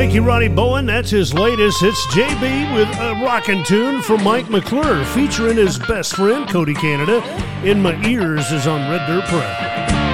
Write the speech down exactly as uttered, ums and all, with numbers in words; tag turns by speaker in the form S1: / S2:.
S1: Thank you, Ronnie Bowen. That's his latest. It's J B with a rockin' tune from Mike McClure, featuring his best friend, Cody Canada. In My Ears is on Red Dirt Prep.